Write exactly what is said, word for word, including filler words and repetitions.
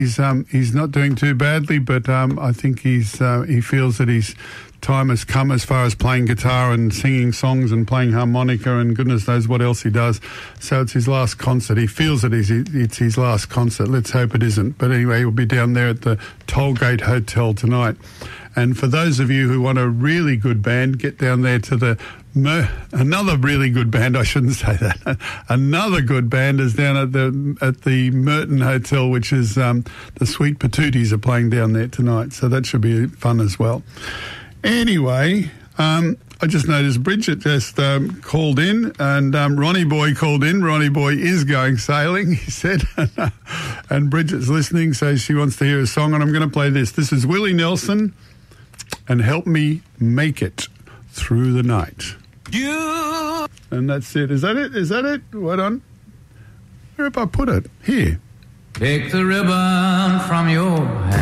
He's um, he's not doing too badly, but um, I think he's uh, he feels that his time has come as far as playing guitar and singing songs and playing harmonica and goodness knows what else he does. So it's his last concert. He feels that it's his last concert. Let's hope it isn't. But anyway, he'll be down there at the Tollgate Hotel tonight. And for those of you who want a really good band, get down there to the Mer- another really good band. I shouldn't say that. Another good band is down at the at the Merton Hotel, which is um, the Sweet Patooties are playing down there tonight. So that should be fun as well. Anyway, um, I just noticed Bridget just um, called in, and um, Ronnie Boy called in. Ronnie Boy is going sailing, he said, and Bridget's listening, so she wants to hear a song, and I'm going to play this. This is Willie Nelson, and Help Me Make It Through the Night. You. And that's it. Is that it? Is that it? What on? Where have I put it? Here. Take the ribbon from your hand.